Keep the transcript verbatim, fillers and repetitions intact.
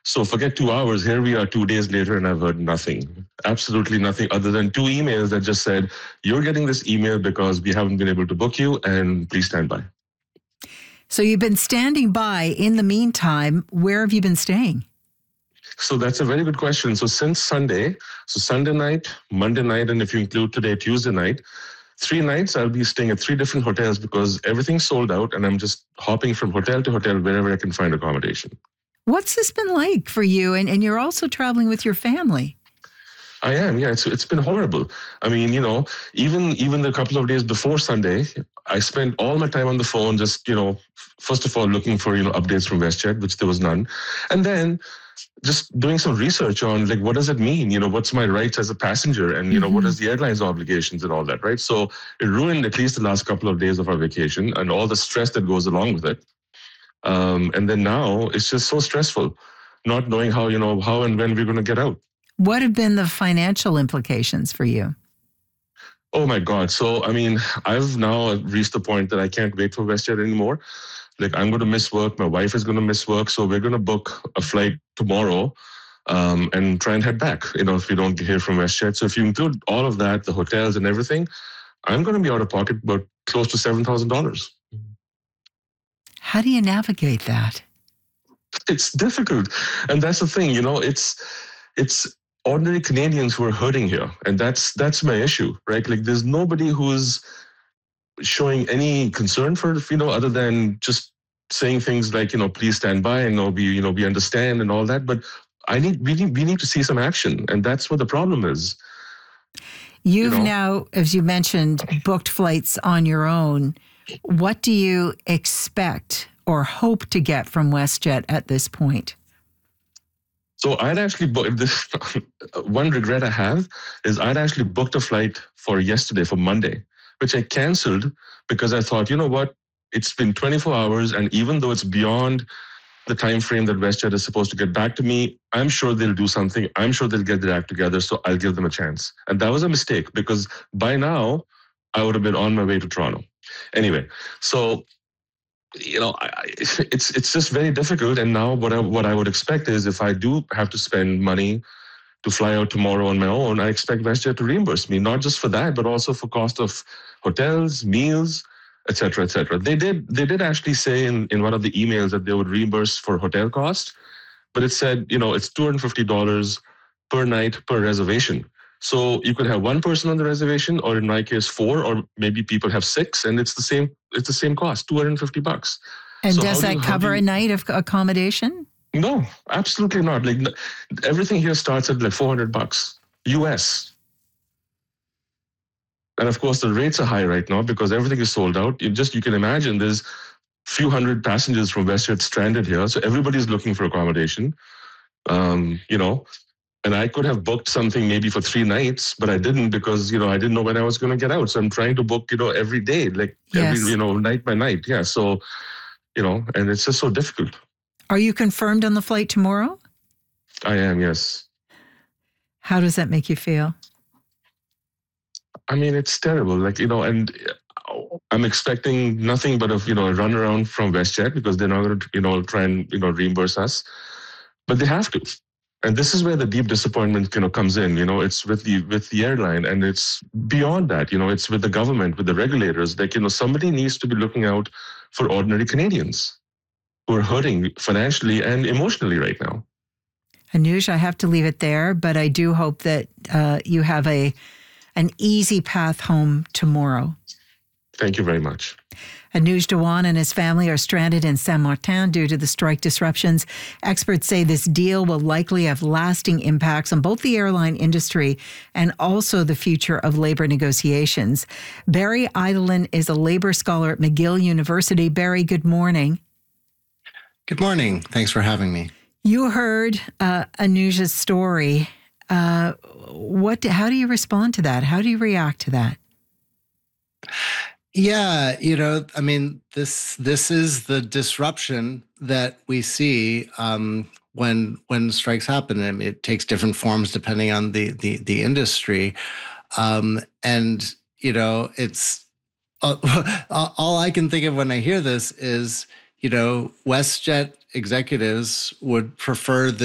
So forget two hours. Here we are two days later and I've heard nothing, absolutely nothing other than two emails that just said, you're getting this email because we haven't been able to book you and please stand by. So you've been standing by. In the meantime, where have you been staying? So that's a very good question. So since Sunday, so Sunday night, Monday night, and if you include today, Tuesday night, three nights I'll be staying at three different hotels because everything's sold out and I'm just hopping from hotel to hotel wherever I can find accommodation. What's this been like for you? And, and you're also traveling with your family. I am, yeah. It's it's been horrible. I mean, you know, even even the couple of days before Sunday, I spent all my time on the phone, just, you know, first of all, looking for, you know, updates from WestJet, which there was none. And then just doing some research on, like, what does it mean? You know, what's my rights as a passenger? And, you know, mm-hmm. what is the airline's obligations and all that, right? So it ruined at least the last couple of days of our vacation and all the stress that goes along with it. Um, and then now it's just so stressful, not knowing how, you know, how and when we're going to get out. What have been the financial implications for you? Oh my God. So, I mean, I've now reached the point that I can't wait for WestJet anymore. Like, I'm going to miss work. My wife is going to miss work. So we're going to book a flight tomorrow um, and try and head back, you know, if we don't hear from WestJet. So if you include all of that, the hotels and everything, I'm going to be out of pocket about close to seven thousand dollars. How do you navigate that? It's difficult. And that's the thing, you know, it's it's ordinary Canadians who are hurting here. And that's that's my issue, right? Like, there's nobody who's showing any concern for, you know, other than just saying things like, you know, please stand by and, you know, we, you know, we understand and all that. But I need we need we need to see some action. And that's what the problem is. You've you know? now, as you mentioned, booked flights on your own. What do you expect or hope to get from WestJet at this point? So I'd actually booked this. One regret I have is I'd actually booked a flight for yesterday, for Monday, which I canceled because I thought, you know what, it's been twenty-four hours, and even though it's beyond the time frame that WestJet is supposed to get back to me, I'm sure they'll do something. I'm sure they'll get their act together, so I'll give them a chance. And that was a mistake because by now I would have been on my way to Toronto. Anyway, so you know, I, it's it's just very difficult. And now what I what I would expect is if I do have to spend money to fly out tomorrow on my own, I expect WestJet to reimburse me, not just for that, but also for cost of hotels, meals, et cetera, et cetera. They did they did actually say in, in one of the emails that they would reimburse for hotel costs, but it said, you know, it's two hundred fifty dollars per night per reservation. So you could have one person on the reservation, or in my case, four, or maybe people have six, and it's the same. It's the same cost, two hundred fifty bucks. And so does that do you, cover you, a night of accommodation? No, absolutely not. Like, everything here starts at like four hundred bucks U S. And of course, the rates are high right now because everything is sold out. You just you can imagine there's few hundred passengers from WestJet stranded here, so everybody's looking for accommodation. Um, you know. And I could have booked something maybe for three nights, but I didn't because, you know, I didn't know when I was going to get out. So I'm trying to book, you know, every day, like yes. every, you know, night by night. Yeah. So, you know, and it's just so difficult. Are you confirmed on the flight tomorrow? I am, yes. How does that make you feel? I mean, it's terrible. Like, you know, and I'm expecting nothing but a, you know, a runaround from WestJet because they're not going to, you know, try and, you know, reimburse us. But they have to. And this is where the deep disappointment, you know, comes in. You know, it's with the with the airline, and it's beyond that. You know, it's with the government, with the regulators. Like, you know, somebody needs to be looking out for ordinary Canadians who are hurting financially and emotionally right now. Anuj, I have to leave it there, but I do hope that uh, you have a an easy path home tomorrow. Thank you very much. Anuj Dhawan and his family are stranded in Saint Martin due to the strike disruptions. Experts say this deal will likely have lasting impacts on both the airline industry and also the future of labor negotiations. Barry Eidolon is a labor scholar at McGill University. Barry, good morning. Good morning. Thanks for having me. You heard uh, Anuj's story. Uh, what? How do you respond to that? How do you react to that? Yeah, you know, I mean, this this is the disruption that we see um, when when strikes happen. I mean, it takes different forms depending on the the, the industry, um, and you know, it's uh, all I can think of when I hear this is, you know, WestJet executives would prefer this.